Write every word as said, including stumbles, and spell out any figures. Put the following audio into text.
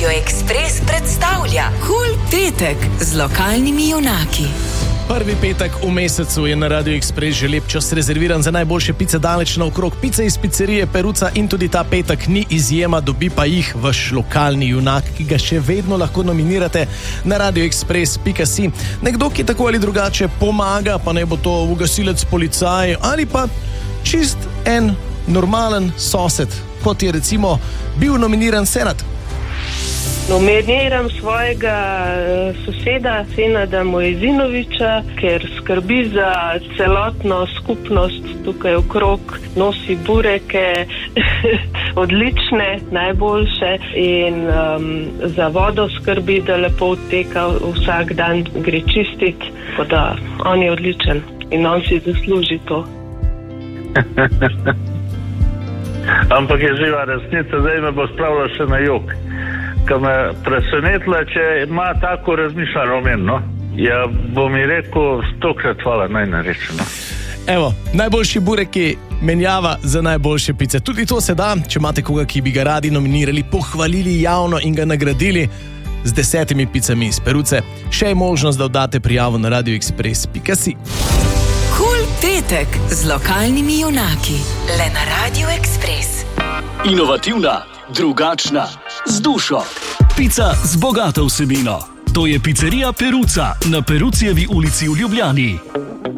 Radio Ekspres predstavlja Kul petek z lokalnimi junaki. Prvi petek v mesecu je na Radio Ekspres že lep čas rezerviran za najboljše pice daleč naokrog. Pice iz picerije Peruca in tudi ta petek ni izjema, dobi pa jih vaš lokalni junak, ki ga še vedno lahko nominirate na radio ekspres pika si. Nekdo, ki tako ali drugače pomaga, pa ne bo to ugasilec, policaj ali pa čist en normalen sosed, kot je recimo bil nominiran Senad. Nominiram svojega soseda Senada Mojezinoviča, ker skrbi za celotno skupnost tukaj okrog, nosi bureke, odlične, najboljše in um, za vodo skrbi, da lepo odteka, vsak dan gre čistit, tako da on je odličen in on si zasluži to. Ampak je živa resnica, zdaj me bo spravila še na jug. Ko me presenetila, če ima tako razmišljanje o meni, no? Ja, bo mi rekel, stokrat hvala, naj narečem, no? Evo, najboljši bureki, menjava za najboljše pice. Tudi to se da, če imate koga, ki bi ga radi nominirali, pohvalili javno in ga nagradili z desetimi picami iz Peruce. Še je možnost, da oddate prijavo na radio ekspres pika si. Kul petek z lokalnimi junaki. Le na Radio Ekspres. Inovativna, drugačna, z dušo. Pica z bogato vsebino. To je picerija Peruca na Perucijevi ulici v Ljubljani.